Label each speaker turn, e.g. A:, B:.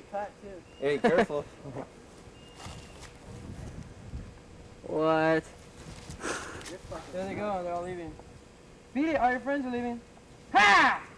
A: packed too.
B: Hey, careful.
C: What?
A: There they go. They're all leaving. Beat it. All your friends are leaving. Ha!